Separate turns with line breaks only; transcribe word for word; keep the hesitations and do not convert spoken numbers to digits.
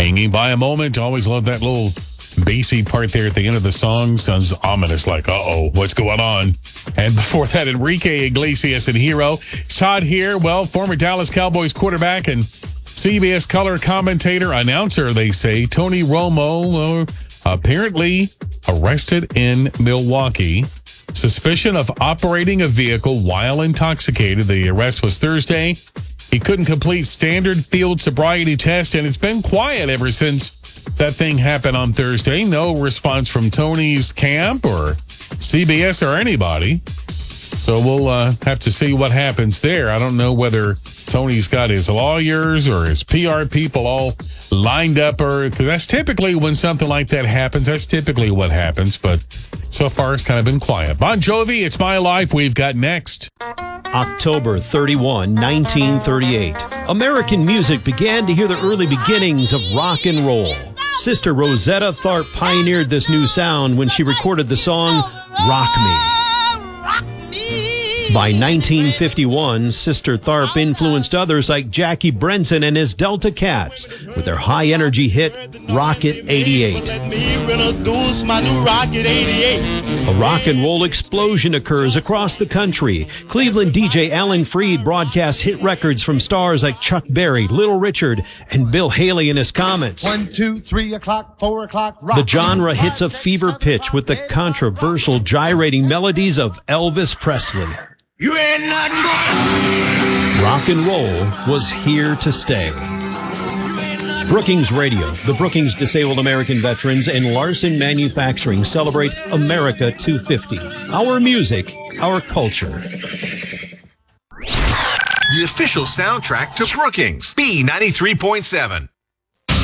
Hanging by a Moment. Always love that little bassy part there at the end of the song. Sounds ominous, like, uh-oh, what's going on? And before that, Enrique Iglesias and Hero. Todd here, well, former Dallas Cowboys quarterback and C B S color commentator, announcer, they say, Tony Romo, uh, apparently arrested in Milwaukee. Suspicion of operating a vehicle while intoxicated. The arrest was Thursday. He couldn't complete standard field sobriety test, and it's been quiet ever since that thing happened on Thursday. No response from Tony's camp or C B S or anybody. So we'll uh, have to see what happens there. I don't know whether Tony's got his lawyers or his P R people all lined up, or because that's typically when something like that happens. That's typically what happens, but so far it's kind of been quiet. Bon Jovi, It's My Life, we've got next.
October thirty-first, nineteen thirty-eight. American music began to hear the early beginnings of rock and roll. Sister Rosetta Tharpe pioneered this new sound when she recorded the song Rock Me. By nineteen fifty-one, Sister Tharpe influenced others like Jackie Brenson and his Delta Cats with their high-energy hit, Rocket eighty-eight. A rock and roll explosion occurs across the country. Cleveland D J Alan Freed broadcasts hit records from stars like Chuck Berry, Little Richard, and Bill Haley and his Comets.
One, two, three o'clock, four o'clock, rock.
The genre hits a fever pitch with the controversial, gyrating melodies of Elvis Presley.
You ain't nothing but
rock and roll was here to stay. Brookings Radio, the Brookings Disabled American Veterans, and Larson Manufacturing celebrate America two fifty. Our music, our culture.
The official soundtrack to Brookings, B ninety-three point seven.